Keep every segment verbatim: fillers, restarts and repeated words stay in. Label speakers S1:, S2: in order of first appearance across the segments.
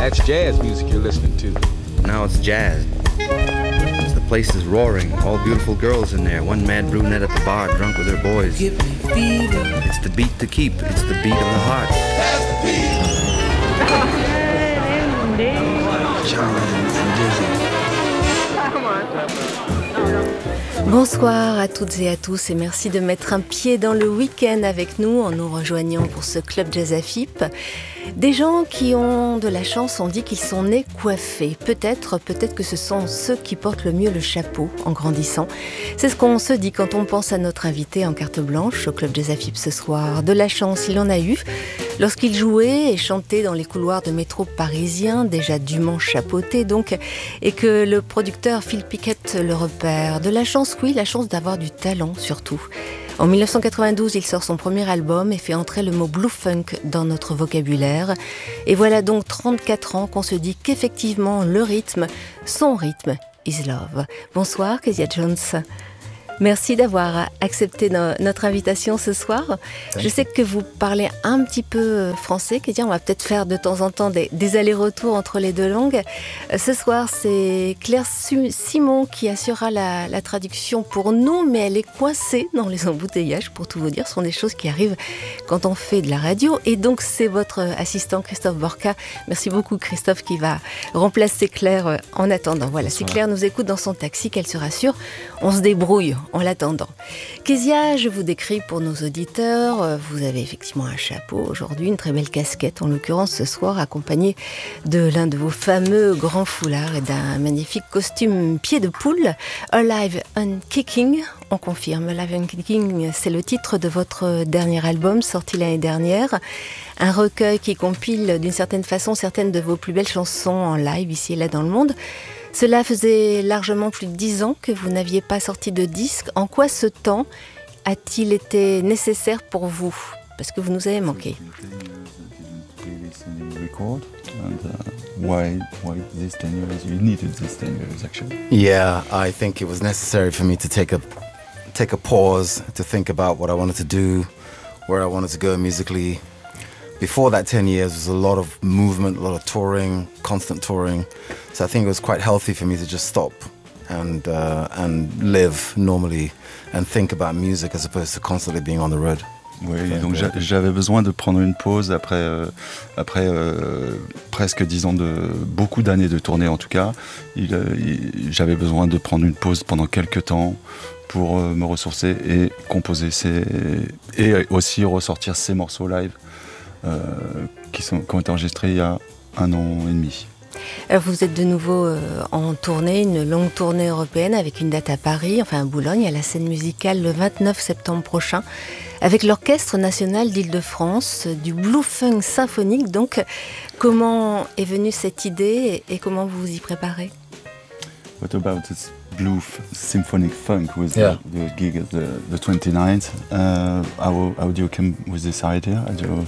S1: That's jazz music you're listening to.
S2: Now it's jazz. The place is roaring, all beautiful girls in there. One mad brunette at the bar, drunk with her boys.
S3: Give me fever.
S2: It's the beat to keep. It's the beat of the heart.
S3: That's the beat.
S4: Bonsoir à toutes et à tous et merci de mettre un pied dans le week-end avec nous en nous rejoignant pour ce Club Jazz A F I P. Des gens qui ont de la chance, on dit qu'ils sont nés coiffés. Peut-être, peut-être que ce sont ceux qui portent le mieux le chapeau en grandissant. C'est ce qu'on se dit quand on pense à notre invité en carte blanche au Club Jazz A F I P ce soir. De la chance, il en a eu lorsqu'il jouait et chantait dans les couloirs de métro parisiens, déjà dûment chapeauté donc, et que le producteur Phil Pickett le repère. De la chance, oui, la chance d'avoir du talent surtout. En dix-neuf cent quatre-vingt-douze, il sort son premier album et fait entrer le mot Blue Funk dans notre vocabulaire. Et voilà donc trente-quatre ans qu'on se dit qu'effectivement le rythme, son rythme, is love. Bonsoir Kezia Jones. Merci d'avoir accepté no- notre invitation ce soir. Je sais que vous parlez un petit peu français. On va peut-être faire de temps en temps des, des allers-retours entre les deux langues. Ce soir, c'est Claire Simon qui assurera la, la traduction pour nous, mais elle est coincée dans les embouteillages, pour tout vous dire. Ce sont des choses qui arrivent quand on fait de la radio. Et donc, c'est votre assistant Christophe Borca. Merci beaucoup Christophe qui va remplacer Claire en attendant. Voilà, si Claire nous écoute dans son taxi, qu'elle se rassure, on se débrouille en l'attendant. Kezia, je vous décris pour nos auditeurs. Vous avez effectivement un chapeau aujourd'hui, une très belle casquette, en l'occurrence ce soir, accompagnée de l'un de vos fameux grands foulards et d'un magnifique costume pied de poule. Alive and Kicking, on confirme. Alive and Kicking, c'est le titre de votre dernier album sorti l'année dernière. Un recueil qui compile d'une certaine façon certaines de vos plus belles chansons en live ici et là dans le monde. Cela faisait largement plus de dix ans que vous n'aviez pas sorti de disque. En quoi ce temps a-t-il été nécessaire pour vous ? Parce que vous nous avez manqué.
S5: Yeah, I think it was necessary for me to take a take a pause to think about what I wanted to do, where I wanted to go musically. Before that ten years was a lot of movement, a lot of touring, constant touring. So I think it was quite healthy for me to just stop and uh, and live normally and think about music as opposed to constantly being on the road.
S6: Oui, donc j'avais besoin de prendre une pause après, euh, après euh, presque dix ans de beaucoup d'années de tournée en tout cas. Il, il, j'avais besoin de prendre une pause pendant quelques temps pour euh, me ressourcer et composer ces, et aussi ressortir ces morceaux live euh, qui, sont, qui ont été enregistrés il y a un an et demi.
S4: Alors vous êtes de nouveau euh, en tournée, une longue tournée européenne avec une date à Paris, enfin à Boulogne, à la scène musicale le vingt-neuf septembre prochain, avec l'Orchestre National d'Île-de-France, du Blue Funk symphonique. Donc, comment est venue cette idée et, et comment vous vous y préparez?
S6: What about this Blue F- Symphonic Funk with
S5: Yeah.
S6: the, the gig at the, the twenty-ninth? Uh, how, how do you come with this idea? How do you...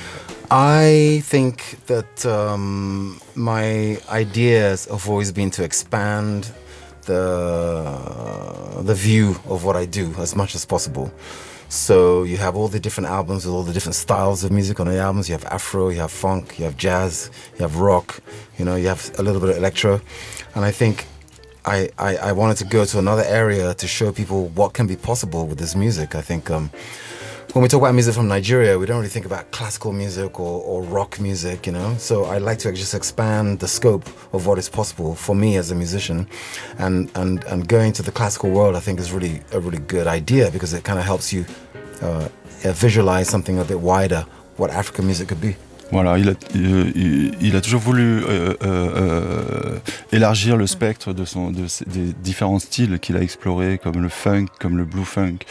S5: I think that um, my ideas have always been to expand the the view of what I do as much as possible. So you have all the different albums with all the different styles of music on the albums. You have Afro, you have funk, you have jazz, you have rock, you know, you have a little bit of electro. And I think I, I, I wanted to go to another area to show people what can be possible with this music. I think um, when we talk about music from Nigeria, we don't really think about classical music or, or rock music, you know. So I like to just expand the scope of what is possible for me as a musician, and and and going to the classical world, I think is really a really good idea because it kind of helps you uh, visualize something a bit wider, what African music could be.
S6: Voilà, il a, il, il a toujours voulu euh, euh, euh, élargir le spectre de son, de ses, des différents styles qu'il a explorés, comme le funk, comme le blue funk.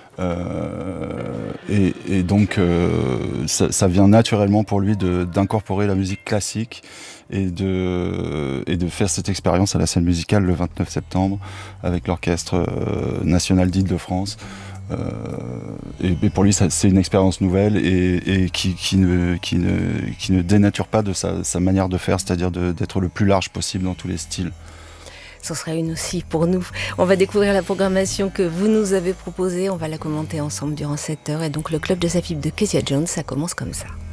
S6: Euh, et, et donc euh, ça, ça vient naturellement pour lui de, d'incorporer la musique classique et de, et de faire cette expérience à la scène musicale le vingt-neuf septembre avec l'Orchestre National d'Île-de-France. Euh, et, et pour lui ça, c'est une expérience nouvelle et, et qui, qui, ne, qui, ne, qui ne dénature pas de sa, sa manière de faire, c'est-à-dire de, d'être le plus large possible dans tous les styles.
S4: Ce sera une aussi pour nous. On va découvrir la programmation que vous nous avez proposée. On va la commenter ensemble durant cette heure. Et donc le Club Jazz A F I P de Kezia Jones, ça commence comme ça.